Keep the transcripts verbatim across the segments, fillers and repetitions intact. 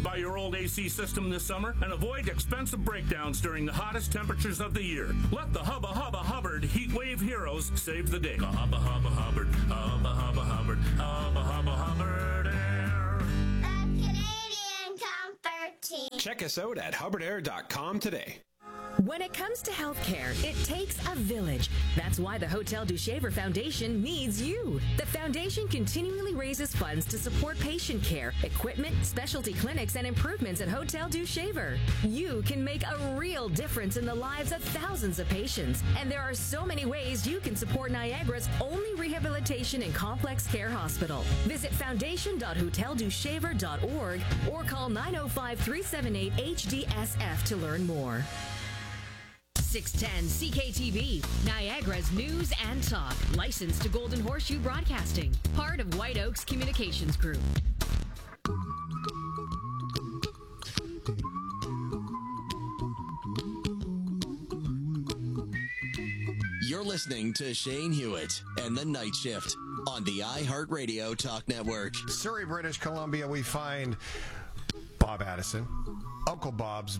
by your old A C system this summer and avoid expensive breakdowns during the hottest temperatures of the year. Let the Hubba Hubba Hubbard Heat Wave Heroes save the day. Hubba Hubba Hubbard, Hubba Hubba Hubbard, Hubba Hubba Hubbard Air. The Canadian Comfort Team. Check us out at hubbard air dot com today. When it comes to healthcare, it takes a village. That's why the Hotel du Shaver Foundation needs you. The foundation continually raises funds to support patient care, equipment, specialty clinics, and improvements at Hotel du Shaver. You can make a real difference in the lives of thousands of patients, and there are so many ways you can support Niagara's only rehabilitation and complex care hospital. Visit foundation dot hotel du shaver dot org or call nine oh five, three seven eight, H D S F to learn more. six ten C K T V, Niagara's news and talk. Licensed to Golden Horseshoe Broadcasting. Part of White Oaks Communications Group. You're listening to Shane Hewitt and the Night Shift on the iHeartRadio Talk Network. Surrey, British Columbia, we find Bob Addison, Uncle Bob's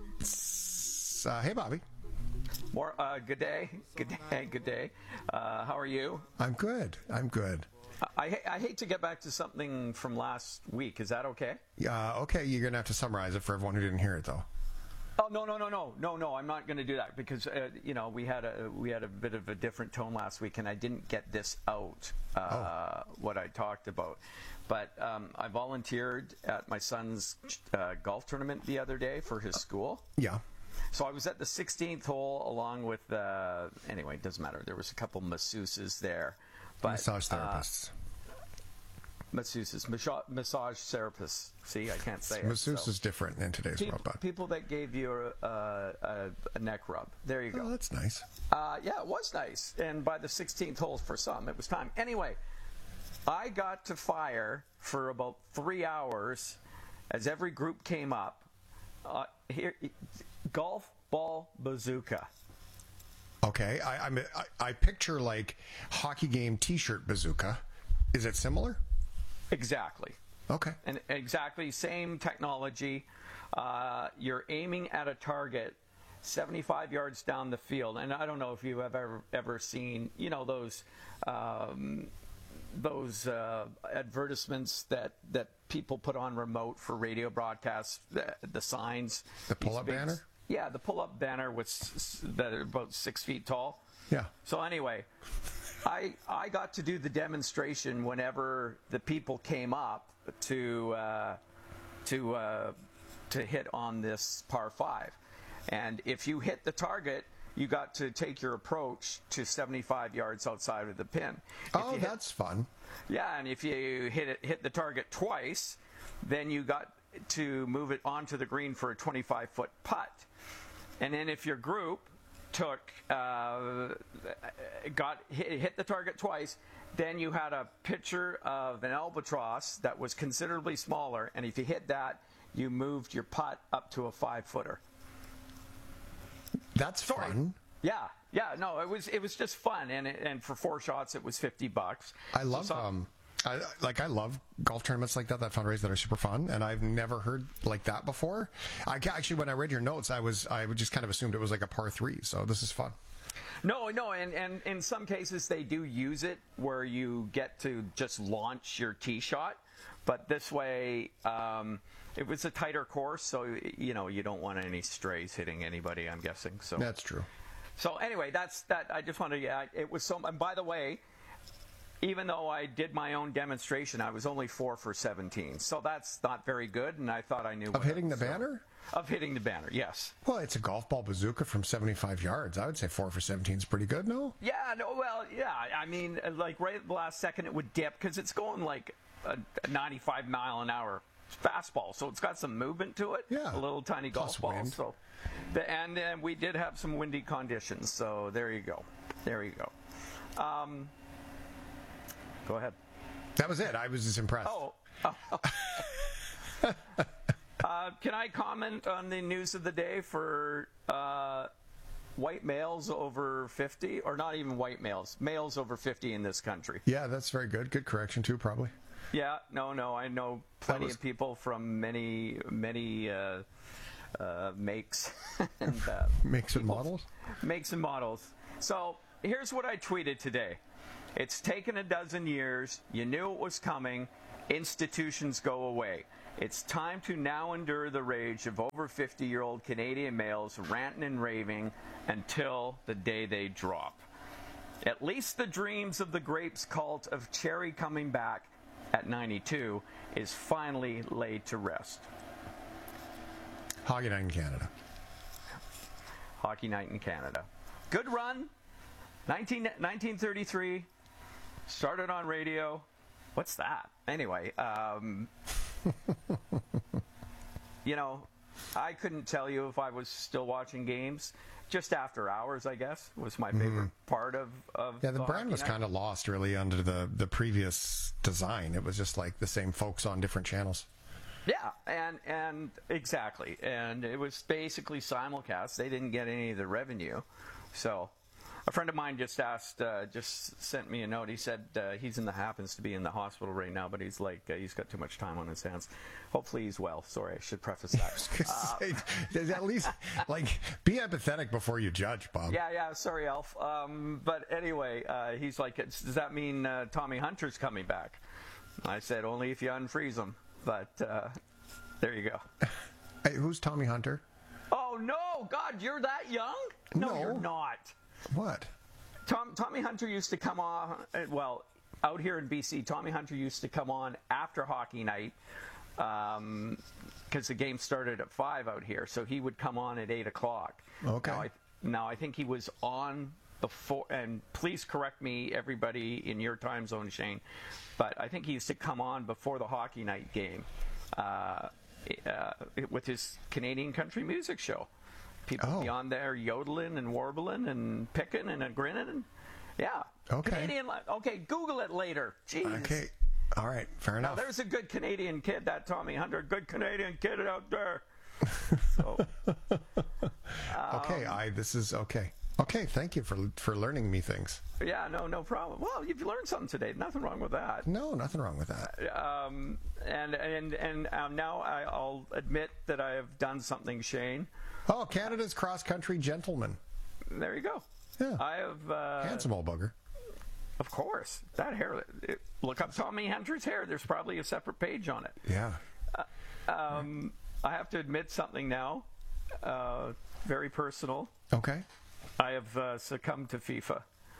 Bits. Uh, hey, Bobby. More, uh, good day, good day, good day. Uh, how are you? I'm good. I'm good. I, I hate to get back to something from last week. Is that okay? Uh, okay, you're going to have to summarize it for everyone who didn't hear it, though. Oh no no no no no no! I'm not going to do that because uh, you know we had a we had a bit of a different tone last week, and I didn't get this out uh, oh. what I talked about. But um, I volunteered at my son's uh, golf tournament the other day for his school. Yeah. So I was at the sixteenth hole along with, uh, anyway, it doesn't matter. There was a couple masseuses there. But, massage therapists. Uh, masseuses, massage, massage therapists. See, I can't say Masseuse it. Masseuse so. is different in today's people, world, bud. People that gave you a, a, a neck rub. There you go. Oh, that's nice. Uh, yeah, it was nice. And by the sixteenth hole for some, it was time. Anyway, I got to fire for about three hours as every group came up. Uh, here, golf ball bazooka. Okay, I, I'm, I, I picture like hockey game T-shirt bazooka. Is it similar? Exactly. Okay. And exactly same technology. Uh, you're aiming at a target seventy-five yards down the field, and I don't know if you have ever ever seen, you know, those um, those uh, advertisements that that people put on remote for radio broadcasts, the, the signs. The pull-up banner? Yeah, the pull-up banner was that are about six feet tall. Yeah. So anyway, I I got to do the demonstration whenever the people came up to uh, to uh, to hit on this par five, and if you hit the target, you got to take your approach to seventy-five yards outside of the pin. Oh, hit, that's fun. Yeah, and if you hit it, hit the target twice, then you got to move it onto the green for a twenty-five foot putt. And then if your group took uh, got hit, hit the target twice, then you had a picture of an albatross that was considerably smaller, and if you hit that, you moved your putt up to a five footer. That's Sorry. fun. Yeah, yeah, no, it was it was just fun, and it, and for four shots, it was fifty bucks. I love so, so, um, I, like I love golf tournaments like that that fundraise that are super fun, and I've never heard like that before. I actually, when I read your notes, I was I would just kind of assumed it was like a par three. So this is fun. No, no, and, and in some cases they do use it where you get to just launch your tee shot, but this way um, it was a tighter course, so you know you don't want any strays hitting anybody. I'm guessing so. That's true. So anyway, that's that. I just wanted to. Yeah, it was so. And by the way, even though I did my own demonstration, I was only four for seventeen. So that's not very good, and I thought I knew. Of hitting the so, banner? Of hitting the banner, yes. Well, it's a golf ball bazooka from seventy-five yards. I would say four for seventeen is pretty good, no? Yeah, no, well, yeah. I mean, like right at the last second, it would dip because it's going like a ninety-five mile an hour fastball, so it's got some movement to it. Yeah. A little tiny golf Plus ball. wind. So, the, and then we did have some windy conditions. So there you go. There you go. Um, go ahead. That was it. I was just impressed. Oh. oh. uh, can I comment on the news of the day for uh, white males over fifty, or not even white males, males over fifty in this country? Yeah, that's very good. Good correction too, probably. Yeah, no, no. I know plenty was- of people from many, many uh, uh, makes and uh, Makes and models? makes and models. So here's what I tweeted today. It's taken a dozen years. You knew it was coming. Institutions go away. It's time to now endure the rage of over fifty-year-old Canadian males ranting and raving until the day they drop. At least the dreams of the Grapes cult of Cherry coming back at ninety-two is finally laid to rest. Hockey Night in Canada. Hockey Night in Canada. Good run. nineteen, nineteen thirty-three. Started on radio. What's that? Anyway, um, you know, I couldn't tell you if I was still watching games. Just after hours, I guess, was my favorite mm-hmm. part of, of Yeah, the brand Hockey was Night. kind of lost, really, under the, the previous design. It was just like the same folks on different channels. Yeah, and and exactly. And it was basically simulcast. They didn't get any of the revenue. So a friend of mine just asked, uh, just sent me a note. He said uh, he's in the happens to be in the hospital right now, but he's like, uh, he's got too much time on his hands. Hopefully he's well. Sorry, I should preface that. Uh, At least, like, be empathetic before you judge, Bob. Yeah, yeah, sorry, Alf. Um, but anyway, uh, he's like, it's, does that mean uh, Tommy Hunter's coming back? I said, only if you unfreeze him. But uh, there you go. Hey, who's Tommy Hunter? Oh, no, God, you're that young? No, No. you're not. What? Tom, Tommy Hunter used to come on, uh, well, out here in B C, Tommy Hunter used to come on after Hockey Night because um, the game started at five out here. So he would come on at eight o'clock. Okay. Now I, now, I think he was on before, and please correct me, everybody in your time zone, Shane, but I think he used to come on before the Hockey Night game uh, uh, with his Canadian country music show. People Oh. be on there yodeling and warbling and picking and a grinning. And, yeah. Okay. Canadian. li- Okay, Google it later. Jeez. Okay. All right. Fair Now, enough. there's a good Canadian kid, that Tommy Hunter. Good Canadian kid out there. So, okay. I. This is okay. Okay. Thank you for for learning me things. yeah, no, no problem. Well, you've learned something today. Nothing wrong with that. No, nothing wrong with that. Um, and and and um, now I, I'll admit that I have done something, Shane. Oh, Canada's cross country gentleman. There you go. Yeah. I have. Uh, Handsome old bugger. Of course, that hair. It, look up Tommy Hunter's hair. There's probably a separate page on it. Yeah. Um, I have to admit something now. Uh, very personal. Okay. I have uh, succumbed to FIFA.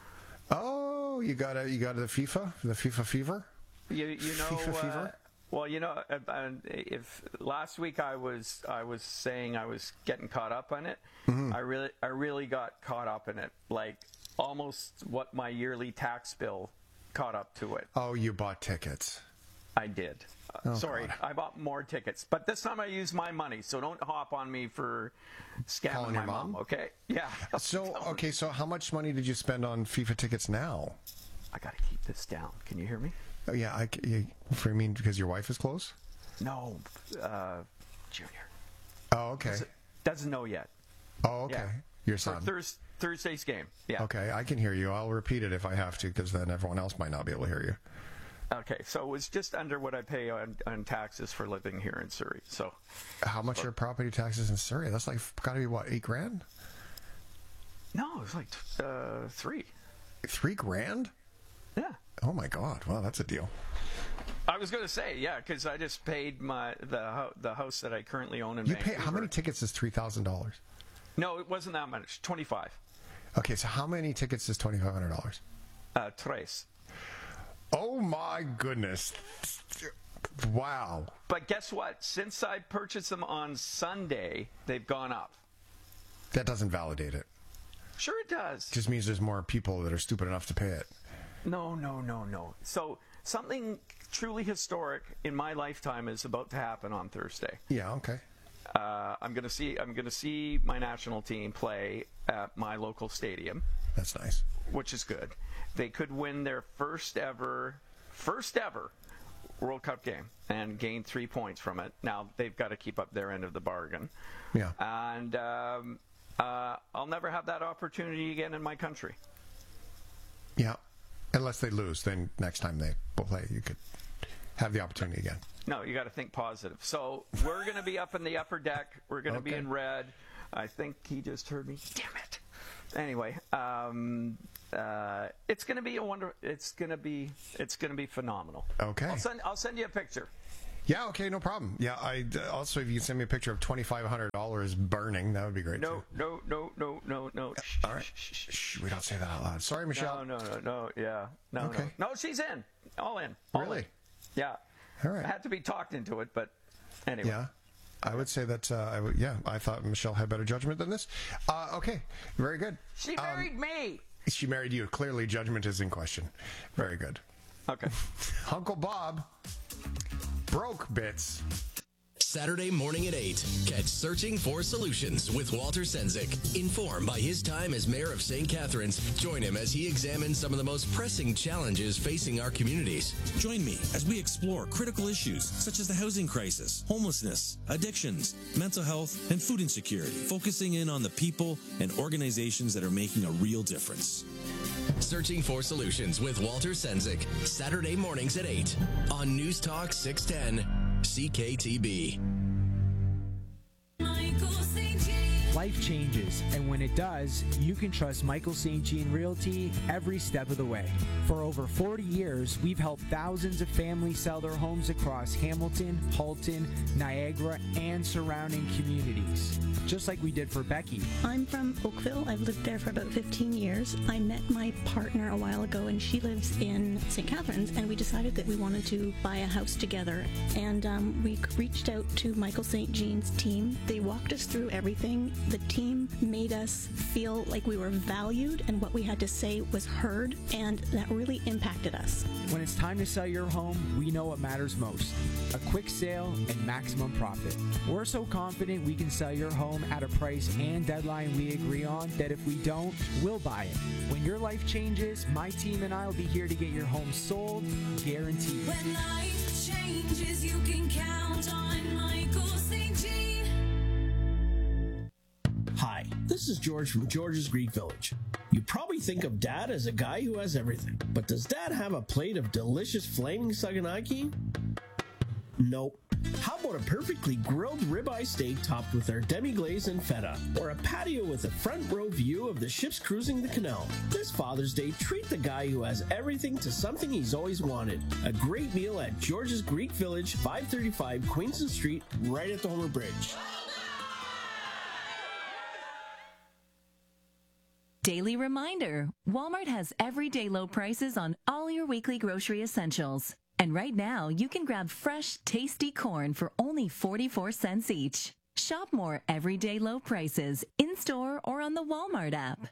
Oh, you got a you got the FIFA, the FIFA fever. You, you know. FIFA uh, fever? Well, you know, uh, uh, if last week I was I was saying I was getting caught up on it, Mm-hmm. I really I really got caught up in it, like almost what my yearly tax bill caught up to it. Oh, you bought tickets. I did. Uh, Oh, sorry, God. I bought more tickets, but this time I used my money, so don't hop on me for scamming Calling my your mom? Okay? Yeah. So okay, so how much money did you spend on FIFA tickets now? I gotta keep this down. Can you hear me? Oh yeah, I, you, for you mean because your wife is close? No, uh, Junior Oh, okay. doesn't know yet. Oh, okay. Yeah. Your For son. Thurs Thursday's game. Yeah. Okay, I can hear you. I'll repeat it if I have to, because then everyone else might not be able to hear you. Okay, so it was just under what I pay on, on taxes for living here in Surrey. So How much are property taxes in Surrey? That's like got to be what, eight grand? no, it was like uh, three. Three grand? Yeah. Oh my God! Wow, that's a deal. I was going to say, yeah, because I just paid my the ho- the house that I currently own in You pay Vancouver. how many tickets is three thousand dollars? No, it wasn't that much. Twenty-five. Okay, so how many tickets is twenty five hundred dollars? Uh, tres. Oh my goodness! Wow. But guess what? Since I purchased them on Sunday, they've gone up. That doesn't validate it. Sure, it does. Just means there's more people that are stupid enough to pay it. No, no, no, no. So something truly historic in my lifetime is about to happen on Thursday. Yeah. Okay. Uh, I'm gonna see. I'm gonna see my national team play at my local stadium, That's nice. which is good. They could win their first ever, first ever World Cup game and gain three points from it. Now they've got to keep up their end of the bargain. Yeah. And um, uh, I'll never have that opportunity again in my country. Yeah. Unless they lose, then next time they will play, you could have the opportunity again. No, you got to think positive. So we're going to be up in the upper deck. We're going to Okay. be in red. I think he just heard me. Damn it. Anyway, um, uh, it's going to be a wonder. It's going to be. It's going to be phenomenal. Okay. I'll send. I'll send you a picture. Yeah, okay, no problem. Yeah, I also, if you can send me a picture of twenty-five hundred dollars burning, that would be great. No, too. no, no, no, no, no. Shh, All right. shh, shh, shh. Shh, we don't say that out loud. Sorry, Michelle. No, no, no, no. Yeah. No, Okay. no. No, she's in. All in. All Really? in. Yeah. All right. I had to be talked into it, but anyway. Yeah. I would say that, uh, I would, yeah, I thought Michelle had better judgment than this. Uh, okay, very good. She Um, married me. She married you. Clearly, judgment is in question. Very good. Okay. Uncle Bob, broke bits. Saturday morning at eight, catch Searching for Solutions with Walter Senzik. Informed by his time as mayor of Saint Catharines, join him as he examines some of the most pressing challenges facing our communities. Join me as we explore critical issues such as the housing crisis, homelessness, addictions, mental health, and food insecurity, focusing in on the people and organizations that are making a real difference. Searching for Solutions with Walter Senzik, Saturday mornings at eight on News Talk six ten C K T B. Life changes, and when it does, you can trust Michael Saint Jean Realty every step of the way. For over forty years, we've helped thousands of families sell their homes across Hamilton, Halton, Niagara, and surrounding communities, just like we did for Becky. I'm from Oakville. I've lived there for about fifteen years. I met my partner a while ago, and she lives in Saint Catharines, and we decided that we wanted to buy a house together. And um, we reached out to Michael Saint Jean's team. They walked us through everything. The team made us feel like we were valued and what we had to say was heard, and that really impacted us. When it's time to sell your home, we know what matters most: a quick sale and maximum profit. We're so confident we can sell your home at a price and deadline we agree on that if we don't, we'll buy it. When your life changes, my team and I will be here to get your home sold, guaranteed. When life changes, you can count on Michael Saint Jean. Hi, this is George from George's Greek Village. You probably think of Dad as a guy who has everything, but does Dad have a plate of delicious flaming saganaki? Nope. How about a perfectly grilled ribeye steak topped with our demi-glaze and feta? Or a patio with a front row view of the ships cruising the canal? This Father's Day, treat the guy who has everything to something he's always wanted. A great meal at George's Greek Village, five thirty-five Queenston Street, right at the Homer Bridge. Daily reminder, Walmart has everyday low prices on all your weekly grocery essentials. And right now, you can grab fresh, tasty corn for only forty-four cents each. Shop more everyday low prices in-store or on the Walmart app.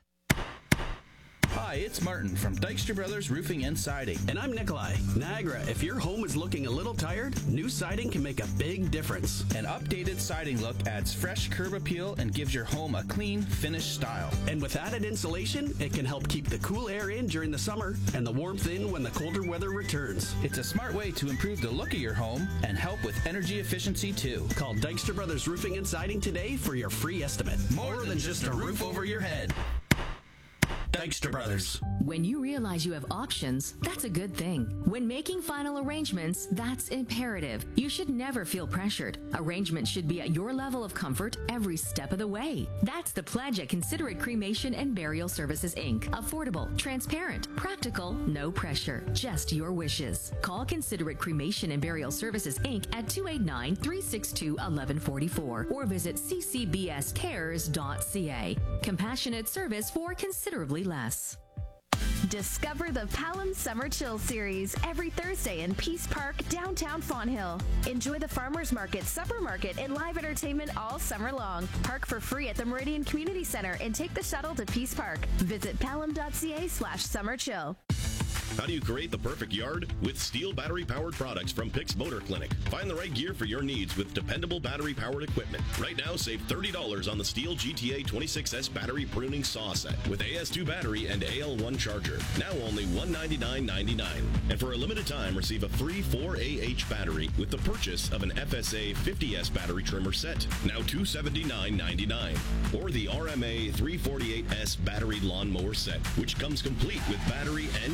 Hi, it's Martin from Dykstra Brothers Roofing and Siding. And I'm Nikolai. Niagara, if your home is looking a little tired, new siding can make a big difference. An updated siding look adds fresh curb appeal and gives your home a clean, finished style. And with added insulation, it can help keep the cool air in during the summer and the warmth in when the colder weather returns. It's a smart way to improve the look of your home and help with energy efficiency too. Call Dykstra Brothers Roofing and Siding today for your free estimate. More, More than, than just a roof over your head. Dykstra Brothers. When you realize you have options, that's a good thing. When making final arrangements, that's imperative. You should never feel pressured. Arrangements should be at your level of comfort every step of the way. That's the pledge at Considerate Cremation and Burial Services, Incorporated. Affordable, transparent, practical, no pressure, just your wishes. Call Considerate Cremation and Burial Services, Incorporated at two eight nine, three six two, one one four four or visit c c b s cares dot c a. Compassionate service for considerably less. Discover the Palam Summer Chill Series every Thursday in Peace Park, downtown Fonthill. Enjoy the Farmers Market, Supper Market, and live entertainment all summer long. Park for free at the Meridian Community Center and take the shuttle to Peace Park. Visit palam.ca slash summer chill. How do you create the perfect yard? With Steel battery-powered products from Pix Motor Clinic. Find the right gear for your needs with dependable battery-powered equipment. Right now, save thirty dollars on the Steel G T A twenty-six S battery pruning saw set with A S two battery and A L one charger. Now only one hundred ninety-nine ninety-nine. And for a limited time, receive a free four A H battery with the purchase of an F S A fifty S battery trimmer set. Now two hundred seventy-nine ninety-nine. Or the R M A three forty-eight S battery lawnmower set, which comes complete with battery and charger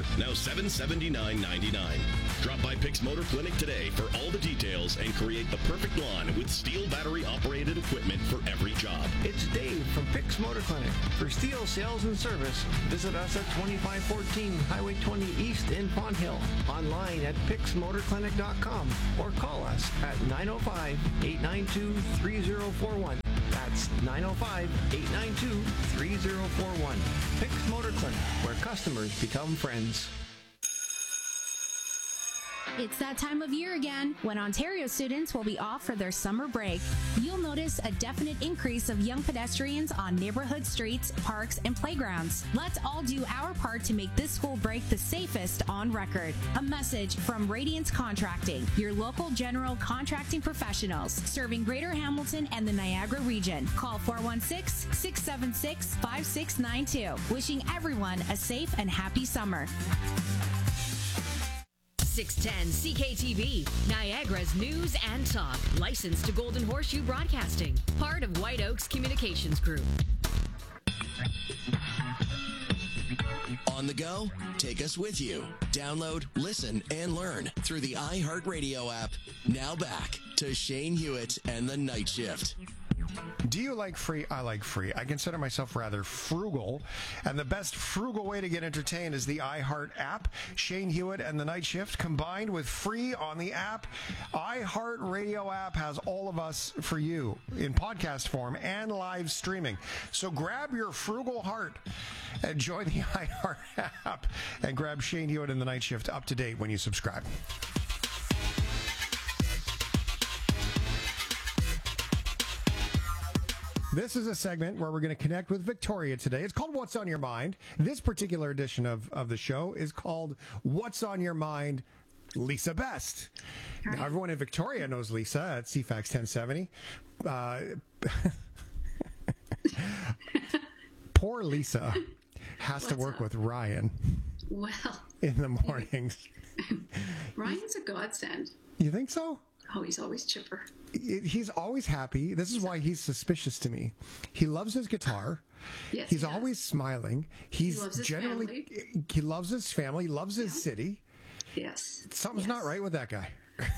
now seven hundred seventy-nine dollars and ninety-nine cents. Drop by Pix Motor Clinic today for all the details and create the perfect lawn with STIHL battery-operated equipment for every job. It's Dave from Pix Motor Clinic. For STIHL sales and service, visit us at twenty-five fourteen Highway twenty East in Pond Hill, online at pix motor clinic dot com, or call us at nine oh five, eight nine two, three oh four one. That's nine oh five, eight nine two, three oh four one. Pix Motor Clinic, where customers become friends. It's that time of year again when Ontario students will be off for their summer break. You'll notice a definite increase of young pedestrians on neighborhood streets, parks, and playgrounds. Let's all do our part to make this school break the safest on record. A message from Radiance Contracting, your local general contracting professionals serving Greater Hamilton and the Niagara region. Call four one six, six seven six, five six nine two. Wishing everyone a safe and happy summer. six ten C K T V, Niagara's news and talk. Licensed to Golden Horseshoe Broadcasting. Part of White Oaks Communications Group. On the go? Take us with you. Download, listen, and learn through the iHeartRadio app. Now back to Shane Hewitt and the Night Shift. Do you like free? I like free. I consider myself rather frugal, and the best frugal way to get entertained is the iHeart app. Shane Hewitt and the Night Shift combined with free on the app. iHeart Radio app has all of us for you in podcast form and live streaming. So grab your frugal heart and join the iHeart app and grab Shane Hewitt and the Night Shift up to date when you subscribe. This is a segment where we're going to connect with Victoria today. It's called What's on Your Mind. This particular edition of, of the show is called What's on Your Mind, Lisa Best. Now, everyone in Victoria knows Lisa at C FAX ten seventy. Uh, poor Lisa has What's to work up? with Ryan Well, in the mornings. Ryan's a godsend. You think so? Oh, he's always chipper. He's always happy. This is why he's suspicious to me. He loves his guitar. Yes, he's he does. always smiling. He's He loves his generally family. he loves his family, he loves his city. Yes. Something's yes. not right with that guy.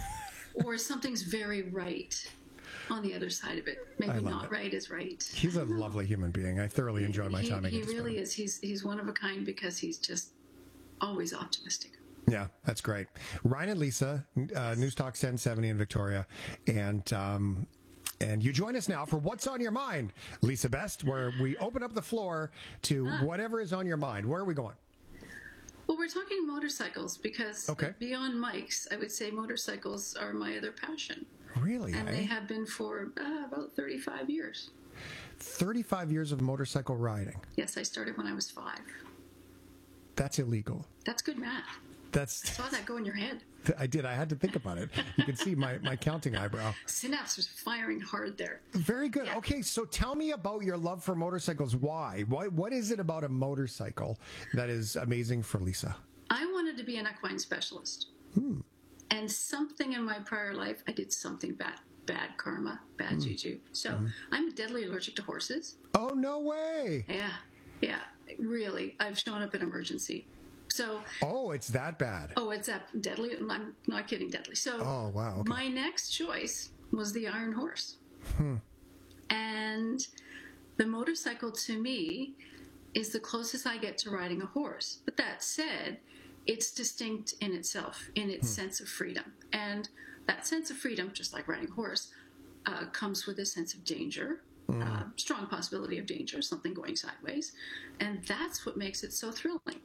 Or something's very right on the other side of it. I Maybe love not it. right is right. He's a lovely human being. I thoroughly enjoy my he, time he against him. really is. He's he's one of a kind because he's just always optimistic. Yeah, that's great. Ryan and Lisa, uh, News Talk ten seventy in Victoria, and um, and you join us now for What's on Your Mind, Lisa Best, where we open up the floor to whatever is on your mind. Where are we going? Well, we're talking motorcycles because Okay. beyond mics, I would say motorcycles are my other passion. Really? And eh? they have been for uh, about thirty-five years. thirty-five years of motorcycle riding. Yes, I started when I was five. That's illegal. That's good math. That's. I saw that go in your head. I did. I had to think about it. You can see my, my counting eyebrow. Synapse was firing hard there. Very good. Okay, so tell me about your love for motorcycles. Why? Why? What is it about a motorcycle that is amazing for Lisa? I wanted to be an equine specialist. Hmm. And something in my prior life, I did something bad. Bad karma, bad Hmm. juju. So Hmm. I'm deadly allergic to horses. Oh, no way. Yeah, yeah, really. I've shown up in emergency. So, Oh, it's that bad. oh, it's that deadly. I'm not kidding, deadly. So, Oh, wow. Okay. my next choice was the Iron Horse. Hmm. And the motorcycle to me is the closest I get to riding a horse. But that said, it's distinct in itself, in its Hmm. sense of freedom. And that sense of freedom, just like riding a horse, uh, comes with a sense of danger, Hmm. uh, strong possibility of danger, something going sideways. And that's what makes it so thrilling.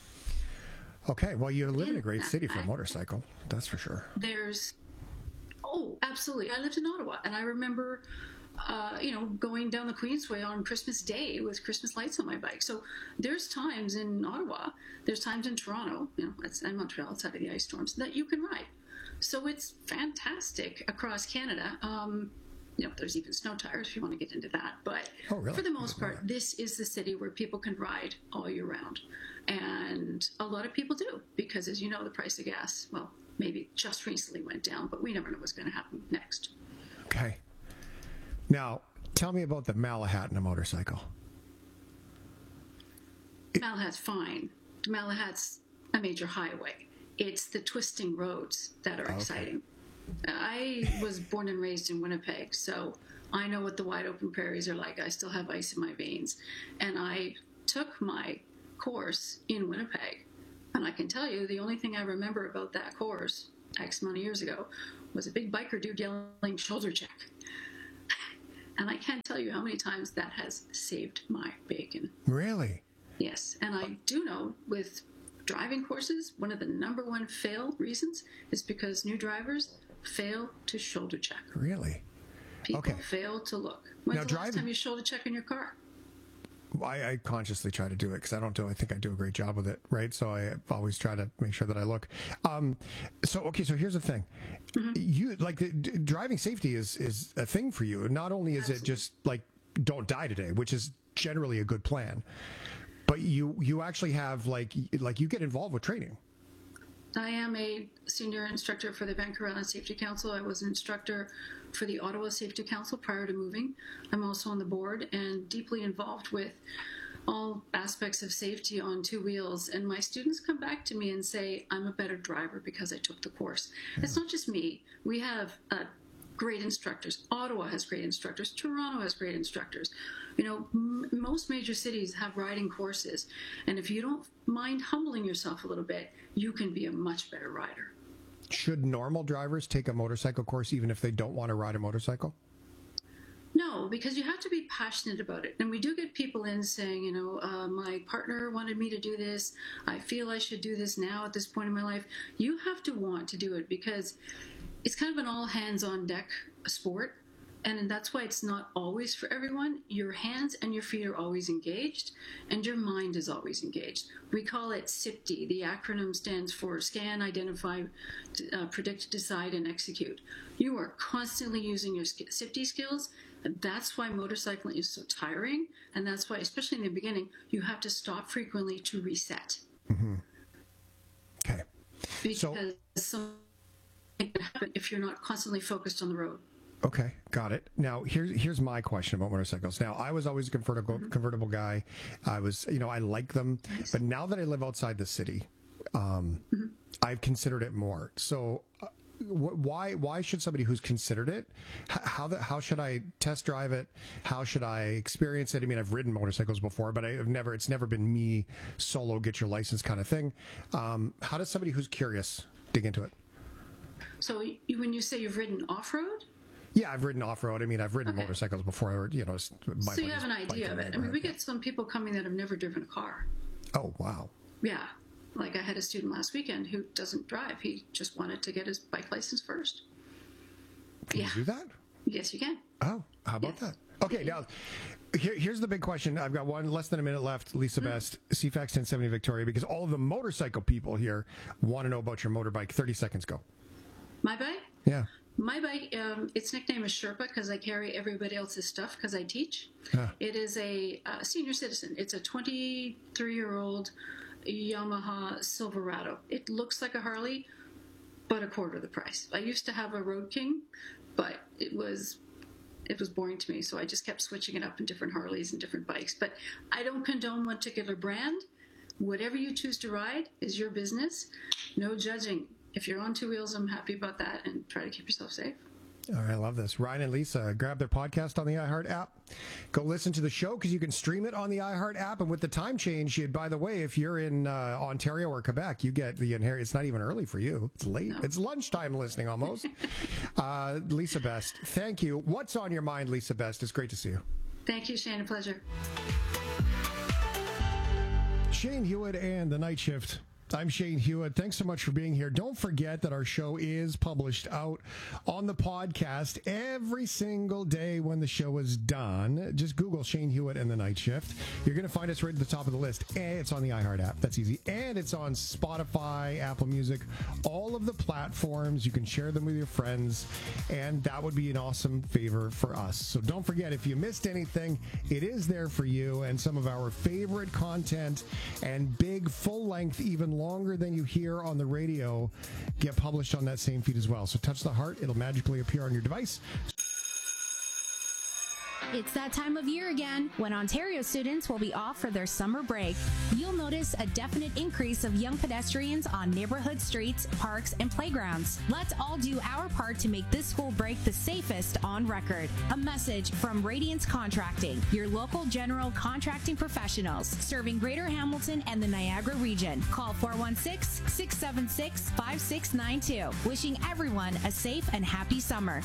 Okay, well, you live in a In great that city for a fact- motorcycle. That's for sure. There's, oh, absolutely. I lived in Ottawa, and I remember, uh, you know, going down the Queensway on Christmas Day with Christmas lights on my bike. So there's times in Ottawa, there's times in Toronto, you know, it's, and Montreal, outside of the ice storms, that you can ride. So it's fantastic across Canada. Um, you know, there's even snow tires if you want to get into that. But Oh, really? for the most part, this is the city where people can ride all year round. And a lot of people do, because as you know, the price of gas, well, maybe just recently went down, but we never know what's going to happen next. Okay. Now, tell me about the Malahat in a motorcycle. Malahat's fine. Malahat's a major highway. It's the twisting roads that are Okay. exciting. I was born and raised in Winnipeg, so I know what the wide open prairies are like. I still have ice in my veins. And I took my course in Winnipeg. And I can tell you, the only thing I remember about that course, X amount of years ago, was a big biker dude yelling, shoulder check. And I can't tell you how many times that has saved my bacon. Really? Yes. And I do know with driving courses, one of the number one fail reasons is because new drivers fail to shoulder check. Really? People Okay. fail to look. When's Now, the last driving- time you shoulder check in your car? I, I consciously try to do it because I don't do. I think I do a great job with it, right? So I always try to make sure that I look. Um, so okay, so here's the thing: you like the, d- driving safety is is a thing for you. Not only is Absolutely. it just like don't die today, which is generally a good plan, but you you actually have like like you get involved with training. I am a senior instructor for the Vancouver Island Safety Council. I was an instructor for the Ottawa Safety Council prior to moving. I'm also on the board and deeply involved with all aspects of safety on two wheels. And my students come back to me and say, I'm a better driver because I took the course. It's not just me. We have uh, great instructors. Ottawa has great instructors. Toronto has great instructors. You know, m- most major cities have riding courses. And if you don't mind humbling yourself a little bit, you can be a much better rider. Should normal drivers take a motorcycle course even if they don't want to ride a motorcycle? No, because you have to be passionate about it. And we do get people in saying, you know, uh, my partner wanted me to do this. I feel I should do this now at this point in my life. You have to want to do it because it's kind of an all hands on deck sport. And that's why it's not always for everyone. Your hands and your feet are always engaged, and your mind is always engaged. We call it S I P D. The acronym stands for Scan, Identify, uh, Predict, Decide, and Execute. You are constantly using your S I P D skills. And that's why motorcycling is so tiring, and that's why, especially in the beginning, you have to stop frequently to reset. Mm-hmm. Okay. Because so, something can happen if you're not constantly focused on the road. Okay, got it. Now, here's here's my question about motorcycles. Now, I was always a convertible mm-hmm. convertible guy. I was, you know, I like them, nice. But now that I live outside the city, um, mm-hmm. I've considered it more. So, uh, wh- why why should somebody who's considered it, h- how the, how should I test drive it? How should I experience it? I mean, I've ridden motorcycles before, but I've never. It's never been me solo get your license kind of thing. Um, how does somebody who's curious dig into it? So, you, when you say you've ridden off road. Yeah, I've ridden off-road. I mean, I've ridden okay. motorcycles before, you know. My so you have an idea of it. I mean, we get some people coming that have never driven a car. Oh, wow. Yeah. Like I had a student last weekend who doesn't drive. He just wanted to get his bike license first. Can yeah. you do that? Yes, you can. Oh, how about yes. that? Okay, now, here, here's the big question. I've got one, less than a minute left. Lisa mm-hmm. Best, C FAX ten seventy Victoria, because all of the motorcycle people here want to know about your motorbike. thirty seconds, go. My bike? Yeah. My bike, um, its nickname is Sherpa because I carry everybody else's stuff because I teach. Yeah. It is a uh, senior citizen. It's a twenty-three-year-old Yamaha Silverado. It looks like a Harley, but a quarter the price. I used to have a Road King, but it was it was boring to me, so I just kept switching it up in different Harleys and different bikes. But I don't condone one particular brand. Whatever you choose to ride is your business. No judging. If you're on two wheels, I'm happy about that, and try to keep yourself safe. All right, I love this. Ryan and Lisa, grab their podcast on the iHeart app. Go listen to the show because you can stream it on the iHeart app. And with the time change, you, by the way, if you're in uh, Ontario or Quebec, you get the inherit. It's not even early for you. It's late. No. It's lunchtime listening almost. uh, Lisa Best, thank you. What's on your mind, Lisa Best? It's great to see you. Thank you, Shane. A pleasure. Shane Hewitt and the Night Shift. I'm Shane Hewitt. Thanks so much for being here. Don't forget that our show is published out on the podcast every single day when the show is done. Just Google Shane Hewitt and the Night Shift. You're going to find us right at the top of the list. And it's on the iHeart app. That's easy. And it's on Spotify, Apple Music, all of the platforms. You can share them with your friends. And that would be an awesome favor for us. So don't forget, if you missed anything, it is there for you. And some of our favorite content and big, full-length, even longer than you hear on the radio get published on that same feed as well. So touch the heart, it'll magically appear on your device. It's that time of year again when Ontario students will be off for their summer break. You'll notice a definite increase of young pedestrians on neighborhood streets, parks, and playgrounds. Let's all do our part to make this school break the safest on record. A message from Radiance Contracting, your local general contracting professionals serving Greater Hamilton and the Niagara region. Call four one six, six seven six, five six nine two. Wishing everyone a safe and happy summer.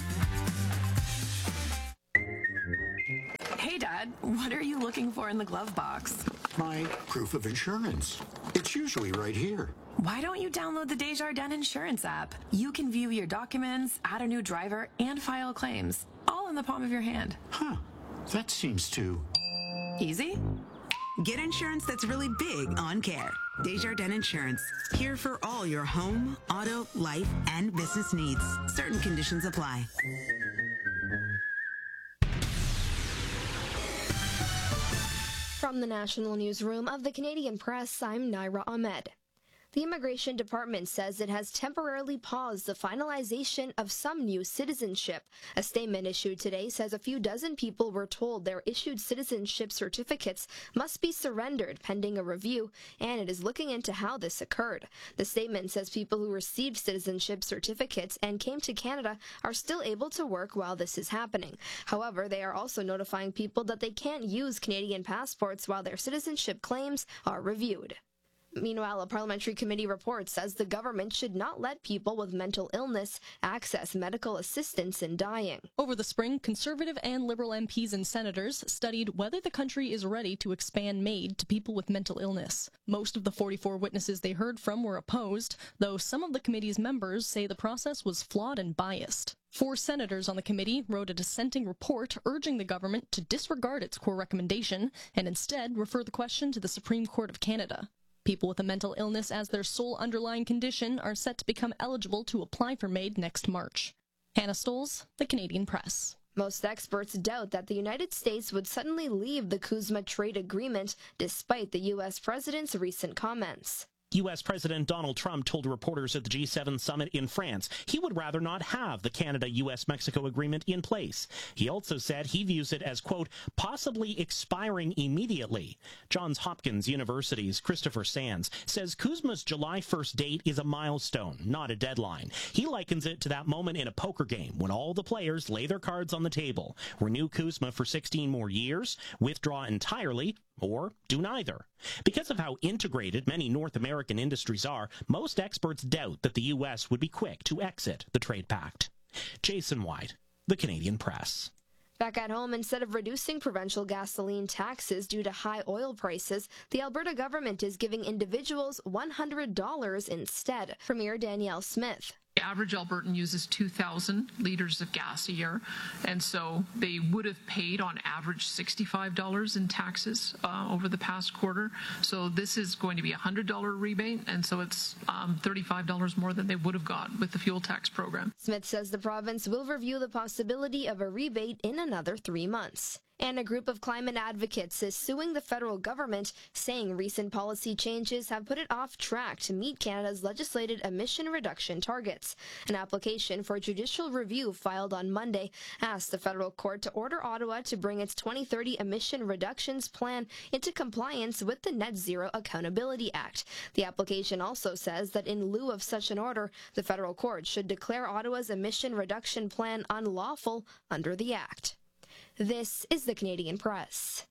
Hey, Dad, what are you looking for in the glove box? My proof of insurance. It's usually right here. Why don't you download the Desjardins Insurance app? You can view your documents, add a new driver, and file claims, all in the palm of your hand. Huh. That seems too... easy? Get insurance that's really big on care. Desjardins Insurance. Here for all your home, auto, life, and business needs. Certain conditions apply. From the National Newsroom of the Canadian Press, I'm Naira Ahmed. The Immigration Department says it has temporarily paused the finalization of some new citizenship. A statement issued today says a few dozen people were told their issued citizenship certificates must be surrendered pending a review, and it is looking into how this occurred. The statement says people who received citizenship certificates and came to Canada are still able to work while this is happening. However, they are also notifying people that they can't use Canadian passports while their citizenship claims are reviewed. Meanwhile, a parliamentary committee report says the government should not let people with mental illness access medical assistance in dying. Over the spring, Conservative and Liberal M Ps and senators studied whether the country is ready to expand MAID to people with mental illness. Most of the forty-four witnesses they heard from were opposed, though some of the committee's members say the process was flawed and biased. Four senators on the committee wrote a dissenting report urging the government to disregard its core recommendation and instead refer the question to the Supreme Court of Canada. People with a mental illness as their sole underlying condition are set to become eligible to apply for MAID next March. Hannah Stoles, The Canadian Press. Most experts doubt that the United States would suddenly leave the CUSMA trade agreement despite the U S president's recent comments. U S President Donald Trump told reporters at the G seven summit in France he would rather not have the Canada-U S Mexico agreement in place. He also said he views it as, quote, possibly expiring immediately. Johns Hopkins University's Christopher Sands says CUSMA's July first date is a milestone, not a deadline. He likens it to that moment in a poker game when all the players lay their cards on the table. Renew CUSMA for sixteen more years, withdraw entirely, or do neither. Because of how integrated many North American industries are, most experts doubt that the U S would be quick to exit the trade pact. Jason White, The Canadian Press. Back at home, instead of reducing provincial gasoline taxes due to high oil prices, the Alberta government is giving individuals one hundred dollars instead. Premier Danielle Smith. The average Albertan uses two thousand liters of gas a year, and so they would have paid on average sixty-five dollars in taxes uh, over the past quarter. So this is going to be a one hundred dollars rebate, and so it's um, thirty-five dollars more than they would have got with the fuel tax program. Smith says the province will review the possibility of a rebate in another three months. And a group of climate advocates is suing the federal government, saying recent policy changes have put it off track to meet Canada's legislated emission reduction targets. An application for judicial review filed on Monday asked the federal court to order Ottawa to bring its twenty thirty emission reductions plan into compliance with the Net Zero Accountability Act. The application also says that in lieu of such an order, the federal court should declare Ottawa's emission reduction plan unlawful under the Act. This is the Canadian Press.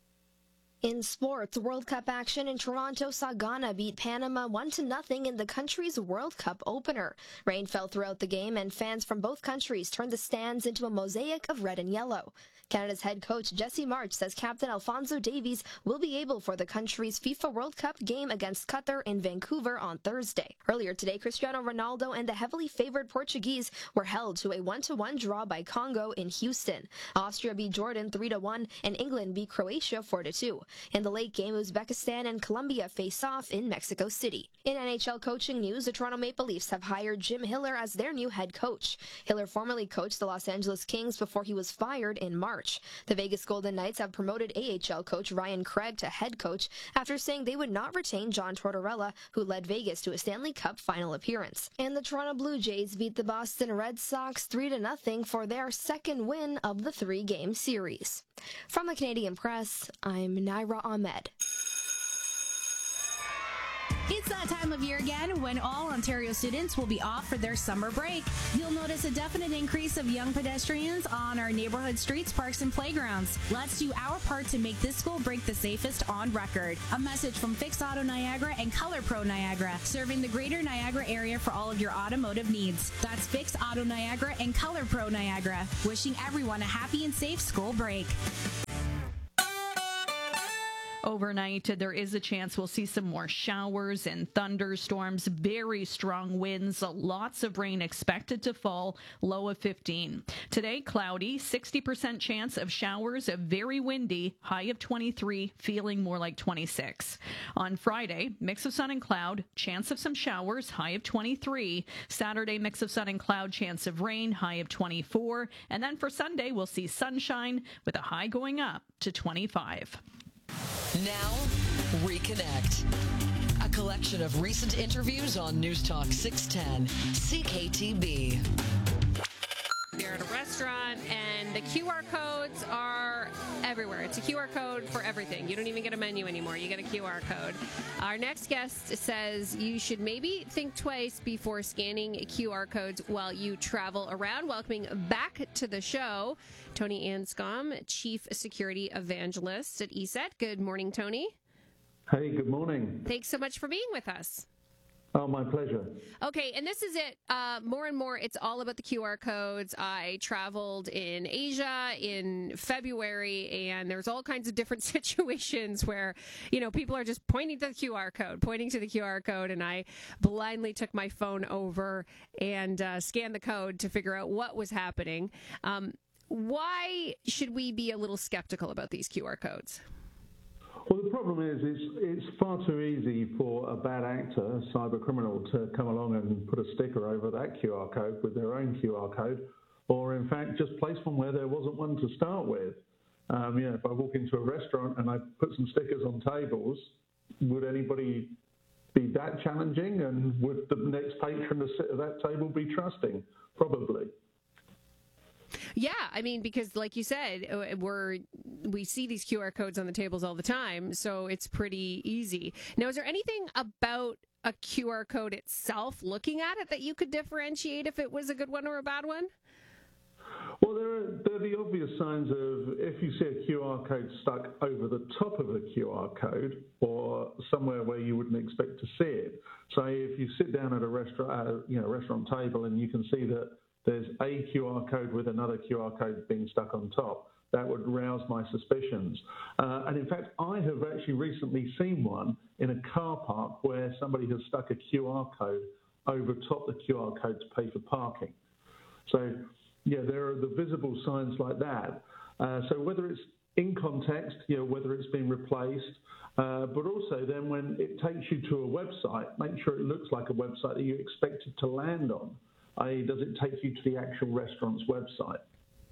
In sports, World Cup action in Toronto saw Ghana beat Panama one to nothing in the country's World Cup opener. Rain fell throughout the game, and fans from both countries turned the stands into a mosaic of red and yellow. Canada's head coach Jesse March says Captain Alphonso Davies will be able for the country's FIFA World Cup game against Qatar in Vancouver on Thursday. Earlier today, Cristiano Ronaldo and the heavily favored Portuguese were held to a one to one draw by Congo in Houston. Austria beat Jordan three to one, and England beat Croatia four to two. In the late game, Uzbekistan and Colombia face off in Mexico City. In N H L coaching news, the Toronto Maple Leafs have hired Jim Hiller as their new head coach. Hiller formerly coached the Los Angeles Kings before he was fired in March. The Vegas Golden Knights have promoted A H L coach Ryan Craig to head coach after saying they would not retain John Tortorella, who led Vegas to a Stanley Cup final appearance. And the Toronto Blue Jays beat the Boston Red Sox three to nothing for their second win of the three-game series. From the Canadian Press, I'm Naira Ahmed. It's that time of year again when all Ontario students will be off for their summer break. You'll notice a definite increase of young pedestrians on our neighborhood streets, parks, and playgrounds. Let's do our part to make this school break the safest on record. A message from Fix Auto Niagara and Color Pro Niagara, serving the greater Niagara area for all of your automotive needs. That's Fix Auto Niagara and Color Pro Niagara, wishing everyone a happy and safe school break. Overnight, there is a chance we'll see some more showers and thunderstorms, very strong winds, lots of rain expected to fall, low of fifteen. Today, cloudy, sixty percent chance of showers, very windy, high of twenty-three, feeling more like twenty-six. On Friday, mix of sun and cloud, chance of some showers, high of twenty-three. Saturday, mix of sun and cloud, chance of rain, high of twenty-four. And then for Sunday, we'll see sunshine with a high going up to twenty-five. Now, Reconnect. A collection of recent interviews on News Talk six ten, C K T B. You're at a restaurant and the Q R codes are everywhere. It's a Q R code for everything. You don't even get a menu anymore. You get a Q R code. Our next guest says you should maybe think twice before scanning Q R codes while you travel around. Welcoming back to the show, Tony Anscombe, Chief Security Evangelist at E S E T. Good morning, Tony. Hey, good morning. Thanks so much for being with us. Oh, my pleasure. Okay, and this is it. Uh, more and more, it's all about the Q R codes. I traveled in Asia in February, and there's all kinds of different situations where, you know, people are just pointing to the Q R code, pointing to the Q R code, and I blindly took my phone over and uh, scanned the code to figure out what was happening. Um, why should we be a little skeptical about these Q R codes? Well, the problem is it's, it's far too easy for a bad actor, a cyber criminal, to come along and put a sticker over that Q R code with their own Q R code, or in fact just place one where there wasn't one to start with. Um, you know, if I walk into a restaurant and I put some stickers on tables, would anybody be that challenging? And would the next patron to sit at that table be trusting? Probably. Yeah, I mean, because like you said, we're we see these Q R codes on the tables all the time, so it's pretty easy. Now, is there anything about a Q R code itself, looking at it, that you could differentiate if it was a good one or a bad one? Well, there are, there are the obvious signs of if you see a Q R code stuck over the top of a Q R code or somewhere where you wouldn't expect to see it. So if you sit down at a restaurant, uh, you know, restaurant table and you can see that there's a Q R code with another Q R code being stuck on top, that would rouse my suspicions. Uh, and in fact, I have actually recently seen one in a car park where somebody has stuck a Q R code over top the Q R code to pay for parking. So, yeah, there are the visible signs like that. Uh, so whether it's in context, you know, whether it's been replaced, uh, but also then when it takes you to a website, make sure it looks like a website that you expected to land on. that is, does it take you to the actual restaurant's website?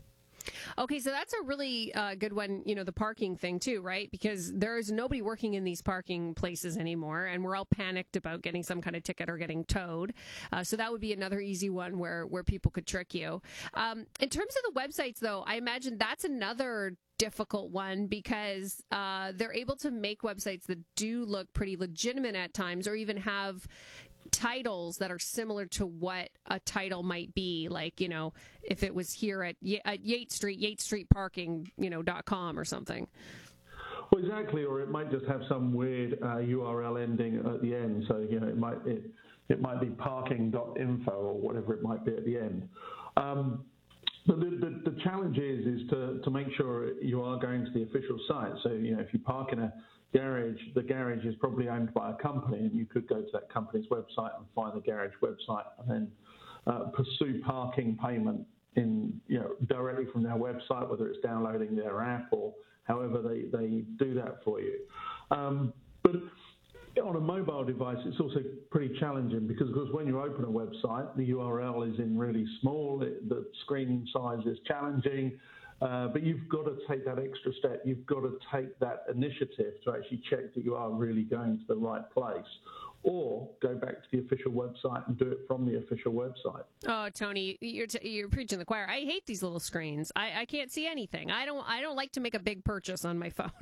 Okay, so that's a really uh, good one, you know, the parking thing too, right? Because there's nobody working in these parking places anymore, and we're all panicked about getting some kind of ticket or getting towed. Uh, so that would be another easy one where, where people could trick you. Um, in terms of the websites, though, I imagine that's another difficult one because uh, they're able to make websites that do look pretty legitimate at times, or even have titles that are similar to what a title might be, like, you know, if it was here at, y- at Yates Street, Yates Street Parking, you know, dot com or something. Well, exactly, or it might just have some weird uh, U R L ending at the end. So, you know, it might it, it might be parking dot info or whatever it might be at the end. Um, but the, the, the challenge is is to, to make sure you are going to the official site. So, you know, if you park in a garage, the garage is probably owned by a company, and you could go to that company's website and find the garage website and then uh, pursue parking payment in you know directly from their website, whether it's downloading their app or however they, they do that for you. Um, but on a mobile device, it's also pretty challenging because, of course, when you open a website, the U R L is in really small, it, the screen size is challenging, uh, but you've got to take that extra step. You've got to take that initiative to actually check that you are really going to the right place, or go back to the official website and do it from the official website. Oh, Tony, you're t- you're preaching the choir. I hate these little screens. I, I can't see anything. I don't I don't like to make a big purchase on my phone.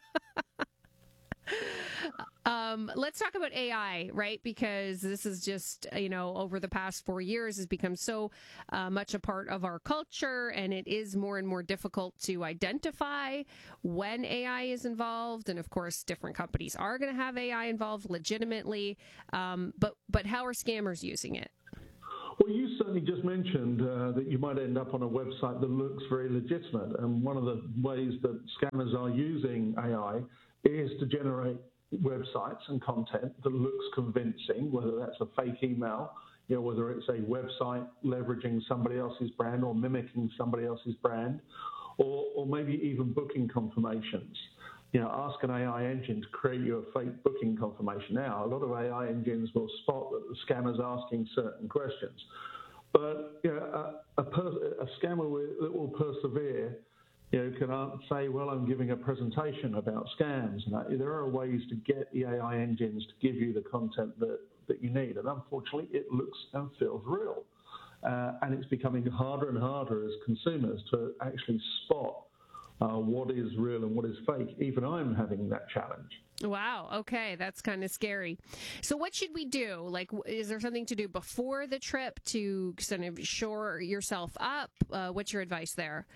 Um, let's talk about A I, right? Because this is just, you know, over the past four years has become so uh, much a part of our culture, and it is more and more difficult to identify when A I is involved. And of course, different companies are going to have A I involved legitimately. Um, but, but how are scammers using it? Well, you certainly just mentioned uh, that you might end up on a website that looks very legitimate. And one of the ways that scammers are using A I is to generate websites and content that looks convincing, whether that's a fake email, you know, whether it's a website leveraging somebody else's brand or mimicking somebody else's brand, or, or maybe even booking confirmations. You know, ask an A I engine to create you a fake booking confirmation. Now, a lot of A I engines will spot that the scammer's asking certain questions. But you know, a, a, per, a scammer will, that will persevere, you know, can say, well, I'm giving a presentation about scams. And there are ways to get the A I engines to give you the content that, that you need. And unfortunately, it looks and feels real. Uh, and it's becoming harder and harder as consumers to actually spot uh, what is real and what is fake. Even I'm having that challenge. Wow. Okay. That's kind of scary. So what should we do? Like, is there something to do before the trip to sort of shore yourself up? Uh, what's your advice there?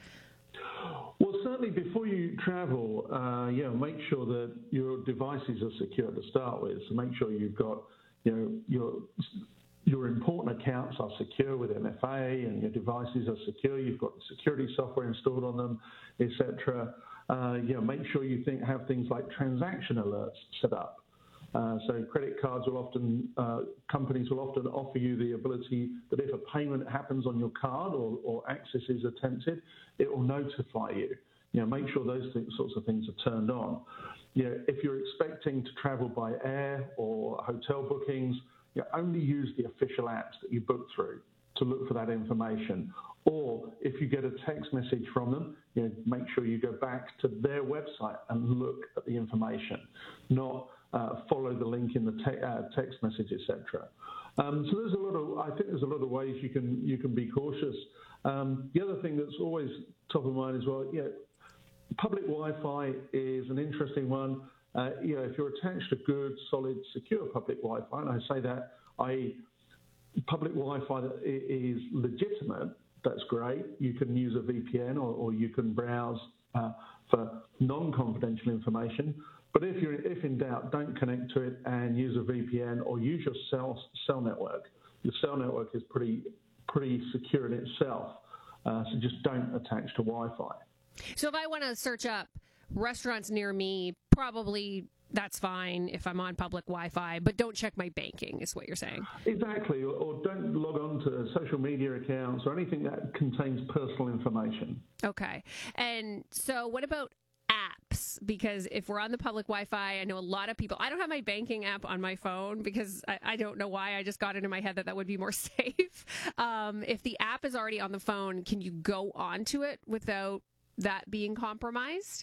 Well, certainly before you travel, uh, yeah, make sure that your devices are secure to start with. So make sure you've got, you know, your your important accounts are secure with M F A, and your devices are secure. You've got security software installed on them, et cetera. Uh, you know, make sure you think have things like transaction alerts set up. Uh, so credit cards will often, uh, companies will often offer you the ability that if a payment happens on your card or, or access is attempted, it will notify you. You know, make sure those th- sorts of things are turned on. You know, if you're expecting to travel by air or hotel bookings, you know, only use the official apps that you book through to look for that information. Or if you get a text message from them, you know, make sure you go back to their website and look at the information, not uh, follow the link in the te- uh, text message, et cetera. Um, so there's a lot of, I think there's a lot of ways you can you can be cautious. Um, the other thing that's always top of mind as well, yeah, public Wi-Fi is an interesting one. Uh, you know, if you're attached to good, solid, secure public Wi-Fi, and I say that, that is public Wi-Fi that is legitimate, that's great. You can use a V P N or, or you can browse uh, for non-confidential information. But if you're if in doubt, don't connect to it and use a V P N or use your cell cell network. Your cell network is pretty pretty secure in itself, uh, so just don't attach to Wi-Fi. So if I want to search up restaurants near me, probably that's fine if I'm on public Wi-Fi, but don't check my banking, is what you're saying. Exactly, or, or don't log on to social media accounts or anything that contains personal information. Okay. And so what about apps? Because if we're on the public Wi-Fi, I know a lot of people, I don't have my banking app on my phone because I, I don't know why. I just got it in my head that that would be more safe. Um, if the app is already on the phone, can you go onto it without that being compromised?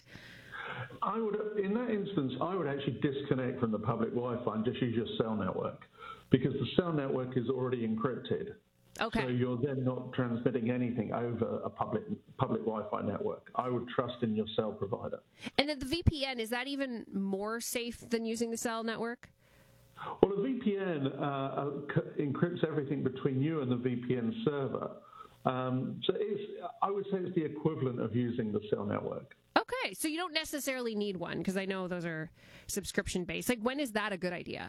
I would, in that instance, I would actually disconnect from the public Wi-Fi and just use your cell network, because the cell network is already encrypted. Okay. So you're then not transmitting anything over a public public Wi-Fi network. I would trust in your cell provider. And then the V P N, is that even more safe than using the cell network? Well, a V P N uh, encrypts everything between you and the V P N server. Um, so it's, I would say it's the equivalent of using the cell network. Okay, so you don't necessarily need one, because I know those are subscription-based. Like, when is that a good idea?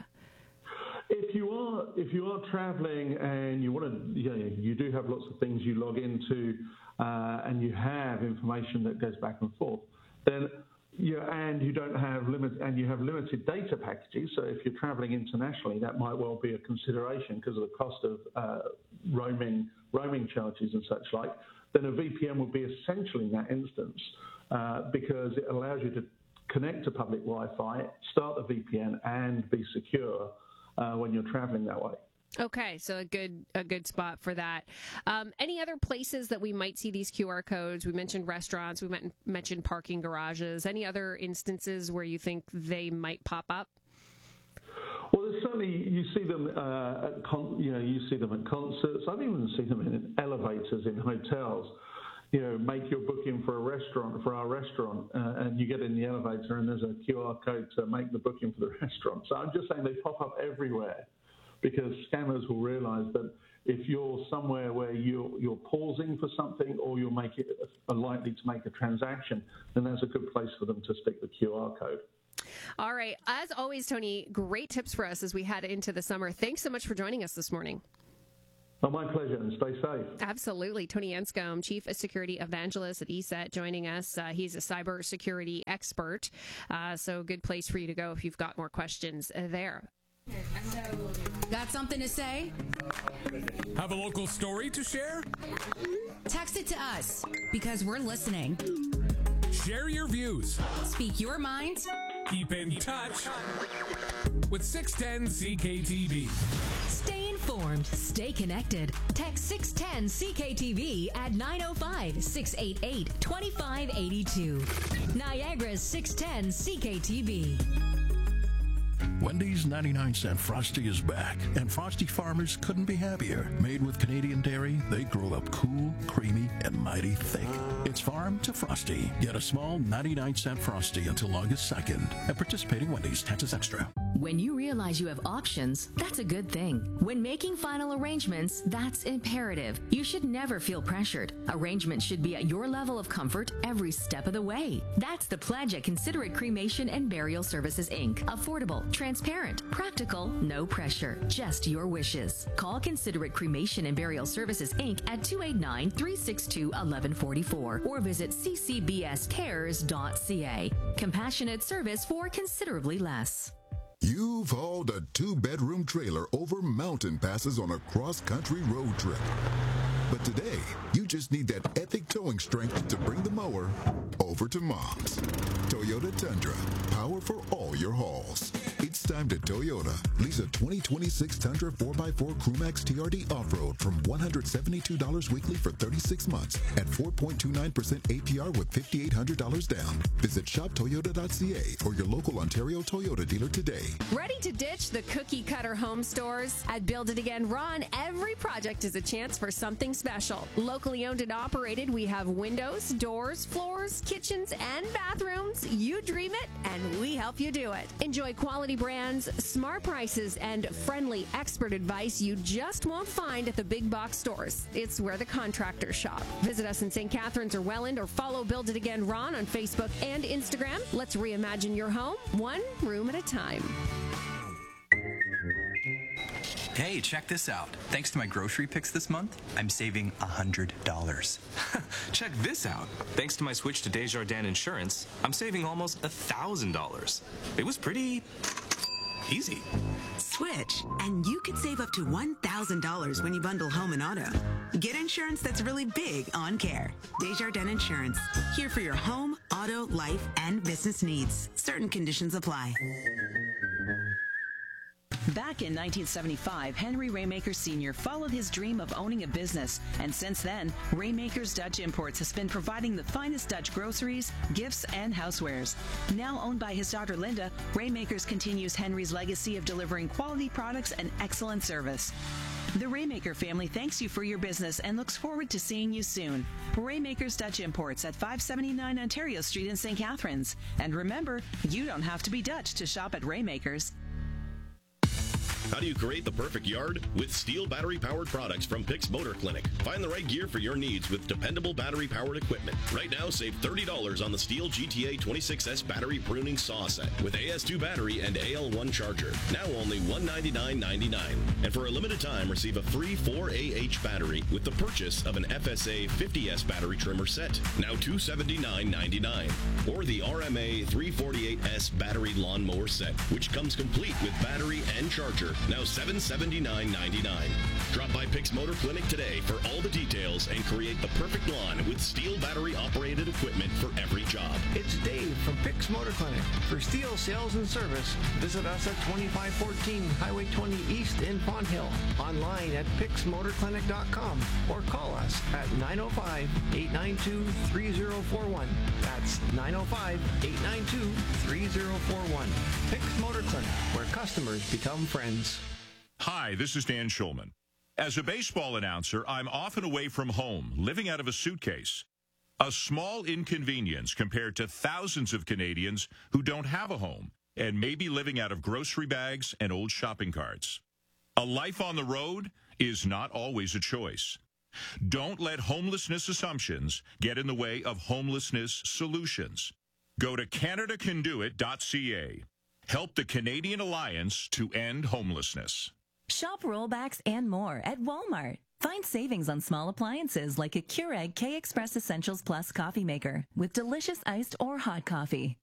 If you are if you are traveling and you want to, you know, you do have lots of things you log into, uh, and you have information that goes back and forth, then you and you don't have limit and you have limited data packages. So if you're traveling internationally, that might well be a consideration because of the cost of uh, roaming roaming charges and such like. then a V P N would be essential in that instance uh, because it allows you to connect to public Wi-Fi, start the V P N, and be secure uh, when you're traveling that way. Okay, so a good a good spot for that. Um, any other places that we might see these Q R codes? We mentioned restaurants. We met, mentioned parking garages. Any other instances where you think they might pop up? Well, there's certainly you see them. Uh, at con- you know, you see them at concerts. I've even seen them in elevators in hotels. You know, make your booking for a restaurant for our restaurant, uh, and you get in the elevator, and there's a Q R code to make the booking for the restaurant. So I'm just saying they pop up everywhere, because scammers will realise that if you're somewhere where you're, you're pausing for something or you're making are likely to make a transaction, then that's a good place for them to stick the Q R code. All right. As always, Tony, great tips for us as we head into the summer. Thanks so much for joining us this morning. Oh, my pleasure, and stay safe. Absolutely. Tony Anscombe, Chief Security Evangelist at E S E T, joining us. Uh, he's a cybersecurity expert, uh, so good place for you to go if you've got more questions there. Got something to say? Have a local story to share? Text it to us, because we're listening. Share your views. Speak your mind. Keep in touch with six ten C K T V. Stay informed. Stay connected. Text six ten C K T V at nine oh five, six eight eight, two five eight two. Niagara's six ten C K T V. Wendy's ninety-nine cent Frosty is back, and Frosty farmers couldn't be happier. Made with Canadian dairy, they grow up cool, creamy, and mighty thick. It's farm to Frosty. Get a small ninety-nine cent Frosty until August second at participating Wendy's. Taxes extra. When you realize you have options, that's a good thing. When making final arrangements, that's imperative. You should never feel pressured. Arrangements should be at your level of comfort every step of the way. That's the pledge at Considerate Cremation and Burial Services, Incorporated. Affordable, transparent, practical, no pressure, just your wishes. Call Considerate Cremation and Burial Services, Incorporated at two eight nine, three six two, one one four four or visit c c b s cares dot c a. Compassionate service for considerably less. You've hauled a two-bedroom trailer over mountain passes on a cross-country road trip. But today, you just need that epic towing strength to bring the mower over to Mom's. Toyota Tundra, power for all your hauls. It's time to Toyota. Lease a twenty twenty-six Tundra four by four Crewmax T R D Off-Road from one hundred seventy-two dollars weekly for thirty-six months at four point two nine percent A P R with five thousand eight hundred dollars down. Visit shop toyota dot c a or your local Ontario Toyota dealer today. Ready to ditch the cookie cutter home stores? At Build It Again Ron, every project is a chance for something special. Locally owned and operated, we have windows, doors, floors, kitchens, and bathrooms. You dream it, and we help you do it. Enjoy quality brands, smart prices, and friendly expert advice you just won't find at the big box stores. It's where the contractors shop. Visit us in Saint Catharines or Welland, or follow Build It Again Ron on Facebook and Instagram. Let's reimagine your home, one room at a time. Hey, check this out. Thanks to my grocery picks this month, I'm saving one hundred dollars. Check this out. Thanks to my switch to Desjardins Insurance, I'm saving almost one thousand dollars. It was pretty easy. Switch, and you could save up to one thousand dollars when you bundle home and auto. Get insurance that's really big on care. Desjardins Insurance, here for your home, auto, life, and business needs. Certain conditions apply. Back in nineteen seventy-five, Henry Raymaker Senior followed his dream of owning a business, and since then, Raymaker's Dutch Imports has been providing the finest Dutch groceries, gifts, and housewares. Now owned by his daughter Linda, Raymakers continues Henry's legacy of delivering quality products and excellent service. The Raymaker family thanks you for your business and looks forward to seeing you soon. Raymaker's Dutch Imports at five seventy-nine Ontario Street in Saint Catharines. And remember, you don't have to be Dutch to shop at Raymaker's. How do you create the perfect yard? With Steel battery-powered products from Pix Motor Clinic. Find the right gear for your needs with dependable battery-powered equipment. Right now, save thirty dollars on the Steel G T A twenty-six S battery pruning saw set with A S two battery and A L one charger. Now only one hundred ninety-nine ninety-nine. And for a limited time, receive a free four A H battery with the purchase of an F S A fifty S battery trimmer set. Now two hundred seventy-nine ninety-nine. Or the R M A three forty-eight S battery lawnmower set, which comes complete with battery and charger now seven hundred seventy-nine dollars and ninety-nine cents. Drop by Pix Motor Clinic today for all the details and create the perfect lawn with STIHL battery-operated equipment for every job. It's Dave from Pix Motor Clinic. For STIHL sales and service, visit us at twenty-five fourteen Highway twenty East in Pond Hill, online at pix motor clinic dot com, or call us at nine oh five, eight nine two, three oh four one. That's nine oh five, eight nine two, three oh four one. Pix Motor Clinic, where customers become friends. Hi, this is Dan Schulman. As a baseball announcer, I'm often away from home, living out of a suitcase. A small inconvenience compared to thousands of Canadians who don't have a home and may be living out of grocery bags and old shopping carts. A life on the road is not always a choice. Don't let homelessness assumptions get in the way of homelessness solutions. Go to canada can do it dot c a. Help the Canadian Alliance to End Homelessness. Shop rollbacks and more at Walmart. Find savings on small appliances like a Keurig K-Express Essentials Plus coffee maker with delicious iced or hot coffee.